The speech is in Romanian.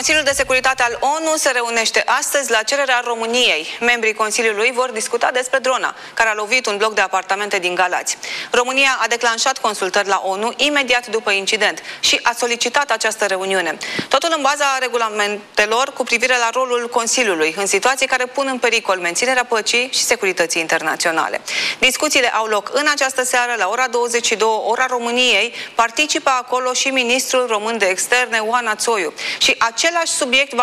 Consiliul de Securitate al ONU se reunește astăzi la cererea României. Membrii Consiliului vor discuta despre drona care a lovit un bloc de apartamente din Galați. România a declanșat consultări la ONU imediat după incident și a solicitat această reuniune. Totul în baza regulamentelor cu privire la rolul Consiliului în situații care pun în pericol menținerea păcii și securității internaționale. Discuțiile au loc în această seară la ora 22, ora României. Participă acolo și ministrul român de externe, Oana Țoiu. Și același subiect va